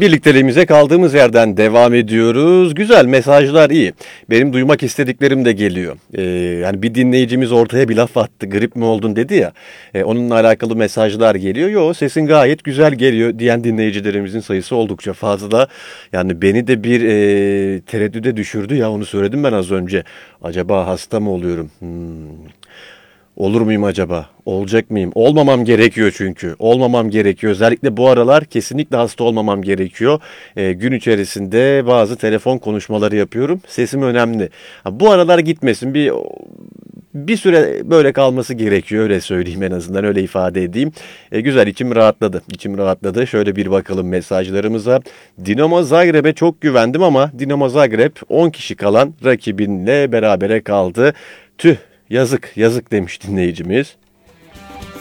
Birlikteliğimize kaldığımız yerden devam ediyoruz. Güzel, mesajlar iyi. Benim duymak istediklerim de geliyor. Yani bir dinleyicimiz ortaya bir laf attı. Grip mi oldun dedi ya. Onunla alakalı mesajlar geliyor. Yo, sesin gayet güzel geliyor diyen dinleyicilerimizin sayısı oldukça fazla. Yani beni de bir tereddüde düşürdü ya, onu söyledim ben az önce. Acaba hasta mı oluyorum? Olur muyum acaba? Olacak mıyım? Olmamam gerekiyor çünkü. Olmamam gerekiyor. Özellikle bu aralar kesinlikle hasta olmamam gerekiyor. Gün içerisinde bazı telefon konuşmaları yapıyorum. Sesim önemli. Bu aralar gitmesin. Bir süre böyle kalması gerekiyor. Öyle söyleyeyim, en azından öyle ifade edeyim. Güzel, içim rahatladı. İçim rahatladı. Şöyle bir bakalım mesajlarımıza. Dinamo Zagreb'e çok güvendim ama Dinamo Zagreb 10 kişi kalan rakibinle berabere kaldı. Tüh. Yazık, yazık demiş dinleyicimiz.